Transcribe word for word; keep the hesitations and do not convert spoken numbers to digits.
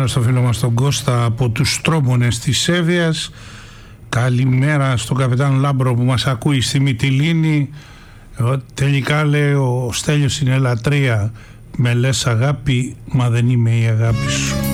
Καλημέρα στο φίλο μας τον Κώστα από τους Στρόμονες της Σέβειας. Καλημέρα στον καπετάν Λάμπρο που μας ακούει στη Μυτιλήνη. Τελικά λέει ο Στέλιος είναι λατρεία. Με λες αγάπη, μα δεν είμαι η αγάπη σου.